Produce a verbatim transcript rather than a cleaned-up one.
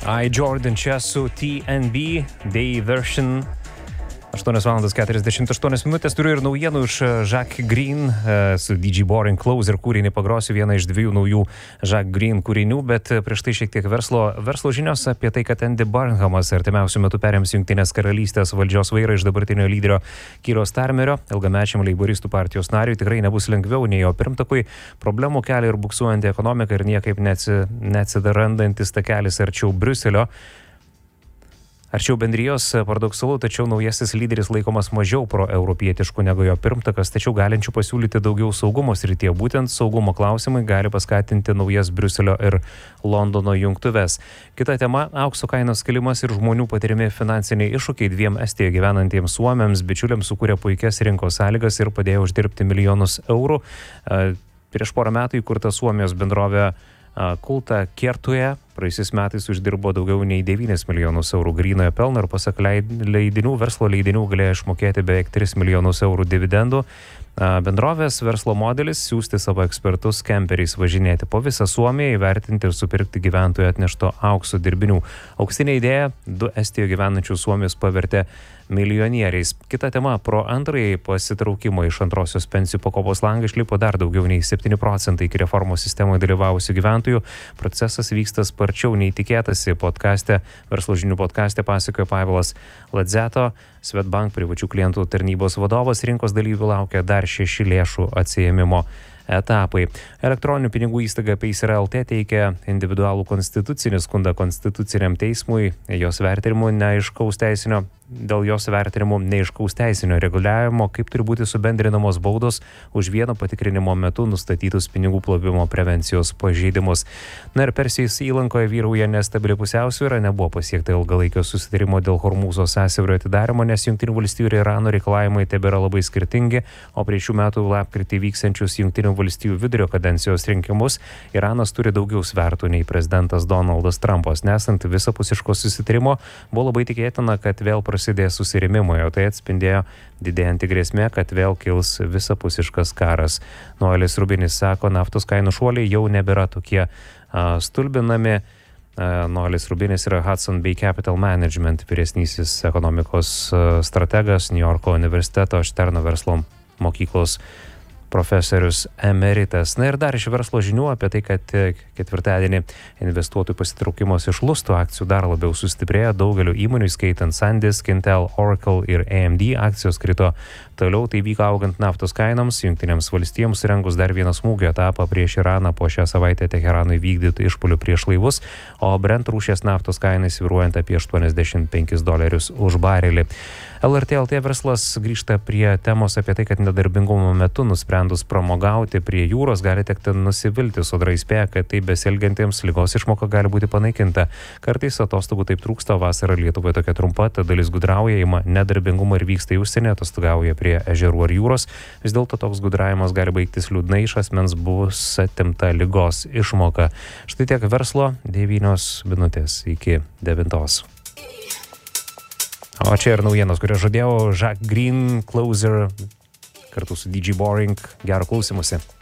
I Jordan čia su T N B Day Version. aštuonios valandos keturiasdešimt aštuonios minutės. Turiu ir naujienų iš Jack Green su D J Boring Closer kūrinį. Pagrosiu vieną iš dviejų naujų Jack Green kūrinių, bet prieš tai šiek tiek verslo, verslo žinios apie tai, kad Andy Burnhamas artimiausiu metu perims Jungtinės karalystės valdžios vairą iš dabartinio lyderio Keiro Starmerio. Ilgamečiam leiboristų partijos nariui tikrai nebus lengviau nei jo pirmtakui. Problemų kelia ir buksuojanti ekonomika ir niekaip neatsidarandantis takelis arčiau Briuselio. Arčiau bendrijos, paradoksalu, tačiau naujasis lyderis laikomas mažiau proeuropietišku negu jo pirmtakas, tačiau galinčių pasiūlyti daugiau saugumo srityje. Būtent saugumo klausimai gali paskatinti naujas Briuselio ir Londono jungtuves. Kita tema – aukso kainos kilimas ir žmonių patirimi finansiniai iššūkiai. Dviem Estijoje gyvenantiems suomiams bičiuliams sukūrė puikias rinkos sąlygas ir padėjo uždirbti milijonus eurų. Prieš porą metų įkurta Suomijos bendrovė Kulta Kertuje praėjusiais metais uždirbo daugiau nei devynis milijonus eurų grynojo pelno ir pasak leidinių, verslo leidinių galėjo išmokėti beveik tris milijonus eurų dividendų. Bendrovės verslo modelis – siūsti savo ekspertus kemperiais važinėti po visą Suomiją, įvertinti ir supirkti gyventojų atnešto aukso dirbinių. Auksinė idėja – du Estijoje gyvenančių Suomijos pavertė milijonieriais. Kita tema – pro antrąjį pasitraukimo iš antrosios pensijų pakopos langą išlipo dar daugiau nei septyni procentai iki reformos sistemoje dalyvavusių gyventojų. Procesas vyksta sparčiau nei tikėtasi. Podcaste, verslo žinių podcaste pasakojo Pavelas Ladzeto, Swedbank privačių klientų tarnybos vadovas. Rinkos dalyvių laukia dar šeši lėšų atsiėmimo etapai. Elektroninių pinigų įstaiga Pacer L T teikia individualų konstitucinį skundą konstituciniam teismui. Jos vertinimu neaiškaus teisinio, dėl jos vertinimų neaiškaus teisinio reguliavimo, kaip turi būti subendrinamos baudos už vieno patikrinimo metu nustatytus pinigų plovimo prevencijos pažeidimus. Na ir Persijos įlankoje vyrauja nestabili pusiausvyra, nebuvo pasiekta ilgalaikio susitarimo dėl Hormūzo sąsiaurio atidarimo, nes Jungtinių valstijų ir Irano reikalavimai tebėra labai skirtingi, o prieš šių metų lapkritį vyksiančius Jungtinių valstijų vidurio kadencijos rinkimus Iranas turi daugiau svertų nei prezidentas Donaldas Trumpas. Nesant visapusiško susitarimo, buvo labai tikėtina, kad vėl prasidės susirėmimai, o tai atspindėjo didėjanti grėsmė, kad vėl kils visapusiškas karas. Noelis Rubinis sako, naftos kainų šuoliai jau nebėra tokie uh, stulbinami. Uh, Noelis Rubinis yra Hudson Bay Capital Management vyresnysis ekonomikos uh, strategas, New Yorko universiteto Šterno verslo mokyklos profesorius emeritas. Na ir dar iš verslo žinių apie tai, kad ketvirtadienį investuotojų pasitraukimas iš lustų akcijų dar labiau sustiprėjo. Daugeliu įmonių, skaitant SanDisk, Intel, Oracle ir A M D akcijos krito toliau. Tai vyko augant naftos kainoms, Jungtinėms valstijoms surengus dar vieną smūgio etapą prieš Iraną po šią savaitę Teheranui vykdytų išpuolių prieš laivus, o Brent rūšies naftos kainai svyruojant apie aštuoniasdešimt penkis dolerius už barelį. L R T L T verslas grįžta prie temos apie tai, kad nedarbingumo metu nusprendus pramogauti prie jūros gali tekti nusivilti. Sodra įspėja, kad tai besielgiantiems ligos išmoka gali būti panaikinta. Kartais atostogų taip trūksta, vasara Lietuvoje tokia trumpa, tad dalis gudrauja, ima nedarbingumą ir vyksta į užsienį, atostogauja prie ežerų ar jūros. Vis dėlto toks gudravimas gali baigtis liūdnai, iš asmens bus atimta ligos išmoka. Štai tiek verslo, devynios minutės iki devintos. O čia ir naujienos, kurią žadėjau, Jack Green Closer kartu su D J Boring. Gero klausymusi.